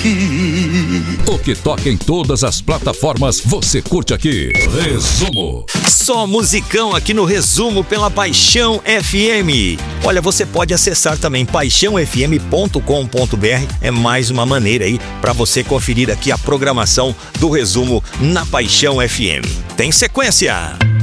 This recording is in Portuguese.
O que toca em todas as plataformas, você curte aqui. Resumo. Só musicão aqui no Resumo pela Paixão FM. Olha, você pode acessar também paixãofm.com.br. É mais uma maneira aí para você conferir aqui a programação do Resumo na Paixão FM. Tem sequência.